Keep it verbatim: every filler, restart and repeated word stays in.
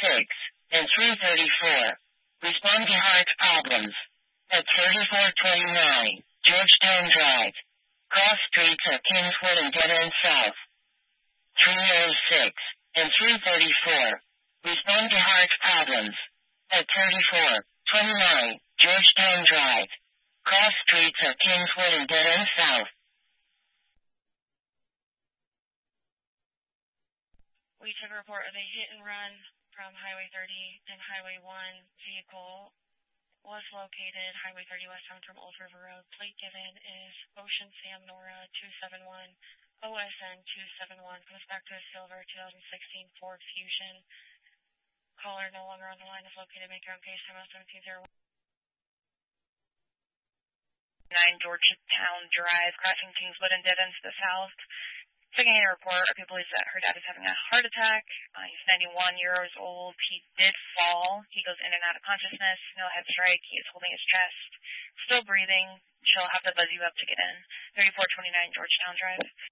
six and three thirty-four. Respond to heart problems at thirty-four twenty-nine Georgetown Drive. Cross streets at Kingswood and Dead End South. three oh six and three thirty-four. Respond to heart problems at thirty-four twenty-nine Georgetown Drive. Cross streets at Kingswood and Dead End South. We took a report of a hit and run from Highway thirty and Highway one. Vehicle was located Highway thirty westbound from Old River Road. Plate given is Ocean Sam Nora two seven one, O S N two seven one. Comes back to a silver twenty sixteen Ford Fusion. Caller no longer on the line is located. Make your own case. Time seventeen oh one. nine Georgetown Drive, crossing Kingswood and Dead Ends to the south. Taking a report, a people believes that her dad is having a heart attack. Uh, he's ninety-one years old. He did fall. He goes in and out of consciousness. No head strike. He is holding his chest. Still breathing. She'll have to buzz you up to get in. thirty-four twenty-nine Georgetown Drive.